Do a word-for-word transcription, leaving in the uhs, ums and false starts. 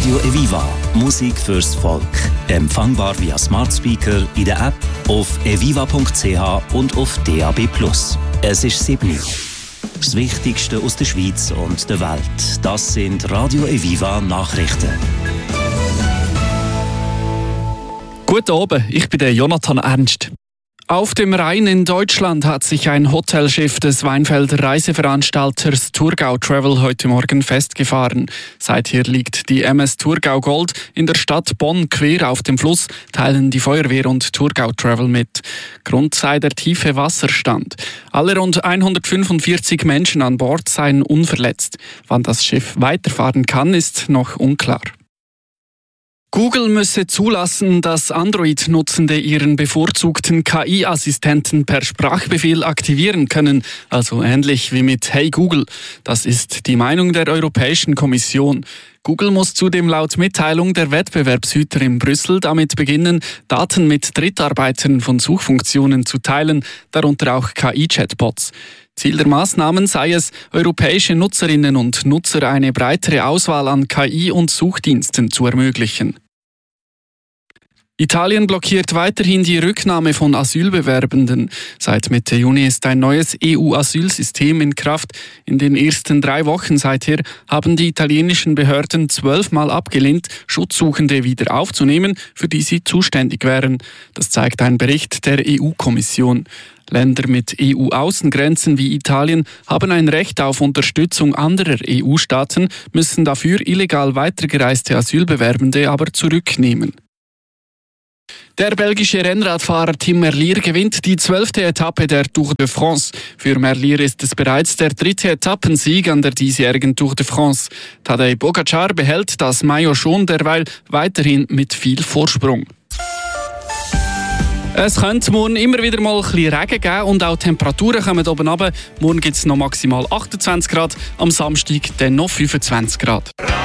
Radio Eviva. Musik fürs Volk. Empfangbar via Smart Speaker in der App, auf eviva punkt c h und auf D A B plus. Es ist sieben Uhr. Das Wichtigste aus der Schweiz und der Welt. Das sind Radio Eviva Nachrichten. Guten Abend, ich bin der Jonathan Ernst. Auf dem Rhein in Deutschland hat sich ein Hotelschiff des Weinfelder Reiseveranstalters Thurgau Travel heute Morgen festgefahren. Seither liegt die M S Thurgau Gold in der Stadt Bonn quer auf dem Fluss, teilen die Feuerwehr und Thurgau Travel mit. Grund sei der tiefe Wasserstand. Alle rund hundertfünfundvierzig Menschen an Bord seien unverletzt. Wann das Schiff weiterfahren kann, ist noch unklar. Google müsse zulassen, dass Android-Nutzende ihren bevorzugten K I-Assistenten per Sprachbefehl aktivieren können, also ähnlich wie mit Hey Google. Das ist die Meinung der Europäischen Kommission. Google muss zudem laut Mitteilung der Wettbewerbshüter in Brüssel damit beginnen, Daten mit Drittarbeitern von Suchfunktionen zu teilen, darunter auch K I-Chatbots. Ziel der Maßnahmen sei es, europäische Nutzerinnen und Nutzer eine breitere Auswahl an K I- und Suchdiensten zu ermöglichen. Italien blockiert weiterhin die Rücknahme von Asylbewerbenden. Seit Mitte Juni ist ein neues E U-Asylsystem in Kraft. In den ersten drei Wochen seither haben die italienischen Behörden zwölfmal abgelehnt, Schutzsuchende wieder aufzunehmen, für die sie zuständig wären. Das zeigt ein Bericht der E U-Kommission. Länder mit E U-Außengrenzen wie Italien haben ein Recht auf Unterstützung anderer E U-Staaten, müssen dafür illegal weitergereiste Asylbewerbende aber zurücknehmen. Der belgische Rennradfahrer Tim Merlier gewinnt die zwölfte Etappe der Tour de France. Für Merlier ist es bereits der dritte Etappensieg an der diesjährigen Tour de France. Tadej Pogačar behält das Maillot schon derweil weiterhin mit viel Vorsprung. Es könnte morgen immer wieder mal ein bisschen Regen geben und auch Temperaturen kommen oben runter. Morgen gibt es noch maximal achtundzwanzig Grad, am Samstag dann noch fünfundzwanzig Grad.